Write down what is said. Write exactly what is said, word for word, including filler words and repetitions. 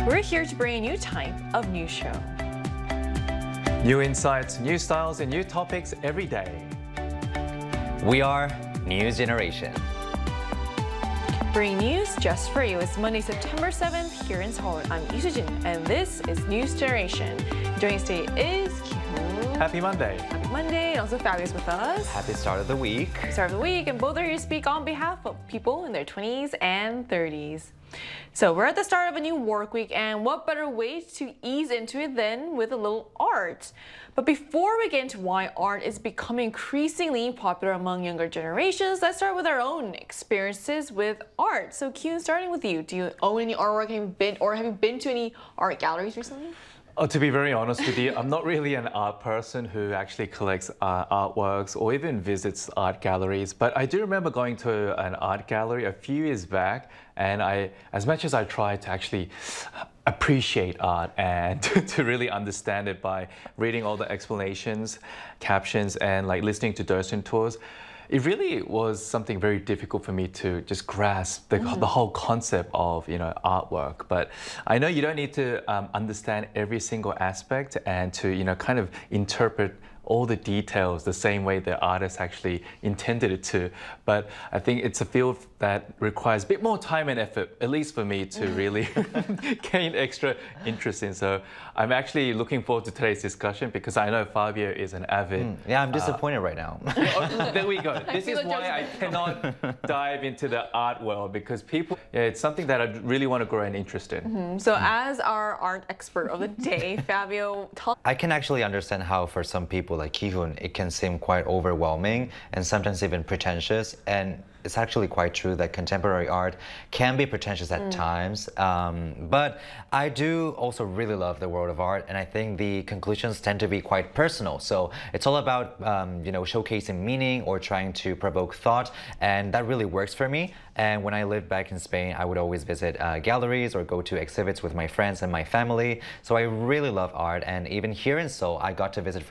We're here to bring a new type of news show. New insights, new styles, and new topics every day. We are News Generation. Bringing news just for you. It's Monday, September seventh here in Seoul. I'm Lee Soo-jin, and this is News Generation. Joining us today is Ki-hoon. Happy Monday. Happy Monday, and also Fabio's with us. Happy start of the week. Start of the week, and both are here to speak on behalf of people in their twenties and thirties. So we're at the start of a new work week, and what better way to ease into it than with a little art? But before we get into why art is becoming increasingly popular among younger generations, let's start with our own experiences with art. So Kyun, starting with you, do you own any artwork? Have you been, or have you been to any art galleries recently? Oh, to be very honest with you, I'm not really an art person who actually collects uh, artworks or even visits art galleries. But I do remember going to an art gallery a few years back, and I, as much as I tried to actually appreciate art and to really understand it by reading all the explanations, captions, and like listening to Dosen tours, it really was something very difficult for me to just grasp the, mm. the whole concept of, you know, artwork. But I know you don't need to um, understand every single aspect and to, you know, kind of interpret all the details the same way the artist actually intended it to. But I think it's a field that requires a bit more time and effort, at least for me, to really gain extra interest in. So I'm actually looking forward to today's discussion because I know Fabio is an avid... Mm. Yeah, I'm disappointed uh, right now. Oh, there we go. This is why I cannot dive into the art world, because people, yeah, it's something that I really want to grow an interest in. Mm-hmm. So mm. as our art expert of the day, Fabio, tell I can actually understand how for some people like Ki-hoon, it can seem quite overwhelming and sometimes even pretentious. And it's actually quite true that contemporary art can be pretentious at mm. times. Um, but I do also really love the world of art, and I think the conclusions tend to be quite personal. So it's all about um, you know, showcasing meaning or trying to provoke thought, and that really works for me. And when I lived back in Spain, I would always visit uh, galleries or go to exhibits with my friends and my family. So I really love art, and even here in Seoul, I got to visit